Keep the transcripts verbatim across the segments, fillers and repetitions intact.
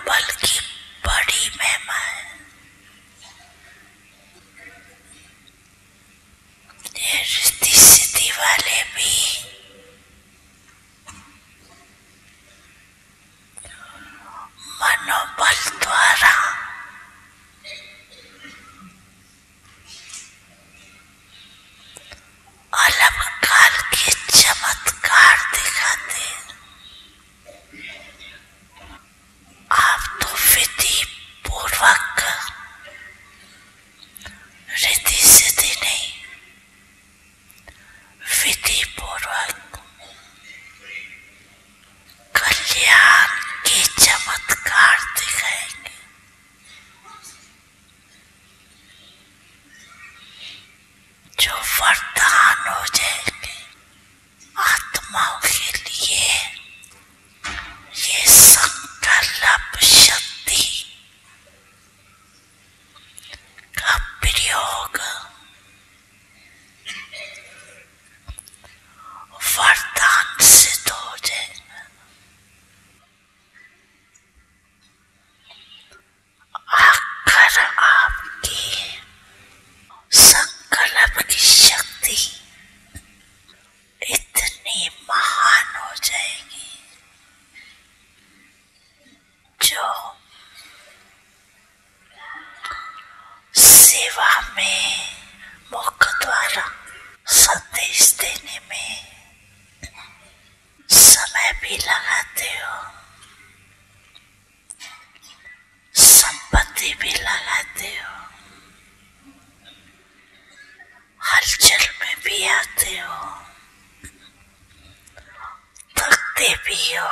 मनोबल की बड़ी महिमा है। ये रिद्धि सिद्धि वाले भी मनोबल द्वारा अलग काल के चमत्कार दिखाते हैं। आप तो विधि पूर्वक रिद्धि सिद्धि नहीं, विधि पूर्वक कल्याण के चमत्कार दिखाएंगे। जो वरदान हो जाएंगे आत्माओं के लिए। ये संकल्प शक्ति का प्रयोग वरदान सिद्ध हो जाएगा। आकर आपकी संकल्प की शक्ति इतनी महान हो जाएगी जो सेवा में मुख द्वारा संदेश देने में समय भी लगाते हो, संपत्ति भी लगाते हो, हलचल में भी आते हो, थकते भी हो,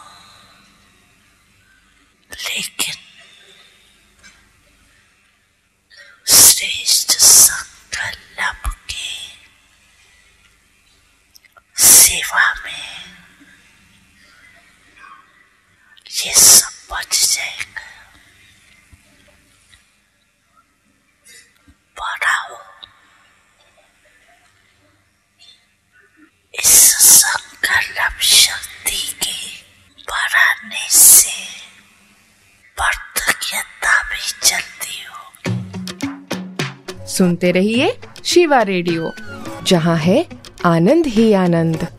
लेकिन श्रेष्ठ संकल्प के सेवा में ये सब बच जाएगा। बढ़ाओ इस संकल्प शक्ति के बढ़ाने से प्रतिज्ञता भी चलती हो। सुनते रहिए शिवा रेडियो, जहाँ है आनंद ही आनंद।